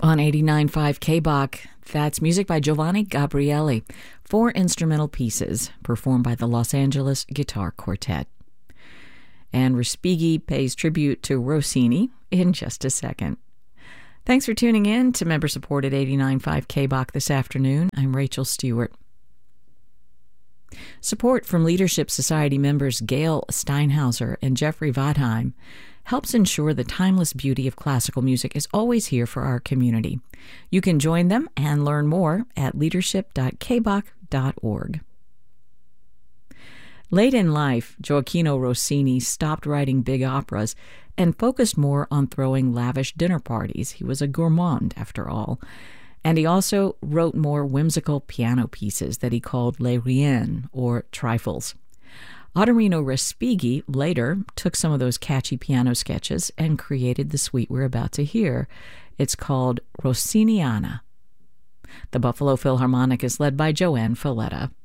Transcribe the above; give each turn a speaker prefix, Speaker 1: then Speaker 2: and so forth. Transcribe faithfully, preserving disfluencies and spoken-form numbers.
Speaker 1: On eighty-nine point five K B O C, that's music by Giovanni Gabrieli, four instrumental pieces performed by the Los Angeles Guitar Quartet. And Respighi pays tribute to Rossini in just a second. Thanks for tuning in to member-supported eighty-nine point five K B O C this afternoon. I'm Rachel Stewart. Support from Leadership Society members Gail Steinhauser and Jeffrey Vadheim helps ensure the timeless beauty of classical music is always here for our community. You can join them and learn more at leadership dot k b o c dot org. Late in life, Gioacchino Rossini stopped writing big operas and focused more on throwing lavish dinner parties. He was a gourmand, after all. And he also wrote more whimsical piano pieces that he called les riens, or trifles. Ottorino Respighi later took some of those catchy piano sketches and created the suite we're about to hear. It's called Rossiniana. The Buffalo Philharmonic is led by Joanne Falletta.